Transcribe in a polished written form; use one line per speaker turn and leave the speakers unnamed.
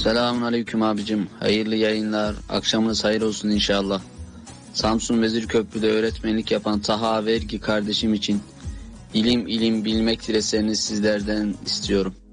Selamun aleyküm abicim. Hayırlı yayınlar. Akşamınız hayır olsun inşallah. Samsun Vezirköprü'de öğretmenlik yapan Taha Vergi kardeşim için ilim bilmek dileseniz sizlerden istiyorum.